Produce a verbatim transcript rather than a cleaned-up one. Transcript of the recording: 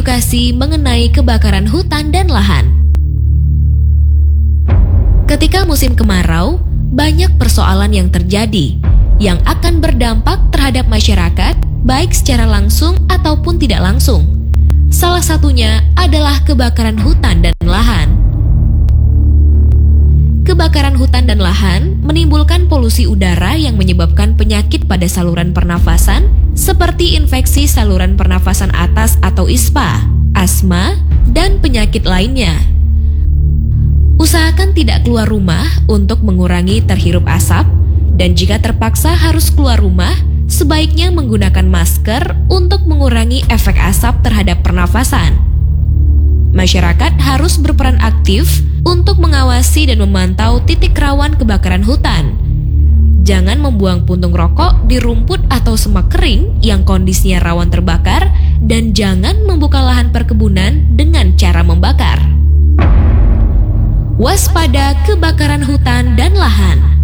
edukasi mengenai kebakaran hutan dan lahan. Ketika musim kemarau, banyak persoalan yang terjadi yang akan berdampak terhadap masyarakat, baik secara langsung ataupun tidak langsung. Salah satunya adalah kebakaran hutan dan lahan. Kebakaran hutan dan lahan menimbulkan polusi udara yang menyebabkan penyakit pada saluran pernafasan seperti infeksi saluran pernafasan atas atau I S P A, asma, dan penyakit lainnya. Usahakan tidak keluar rumah untuk mengurangi terhirup asap, dan jika terpaksa harus keluar rumah, sebaiknya menggunakan masker untuk mengurangi efek asap terhadap pernafasan. Masyarakat harus berperan aktif untuk mengawasi dan memantau titik rawan kebakaran hutan. Jangan membuang puntung rokok di rumput atau semak kering yang kondisinya rawan terbakar, dan jangan membuka lahan perkebunan dengan cara membakar. Waspada kebakaran hutan dan lahan.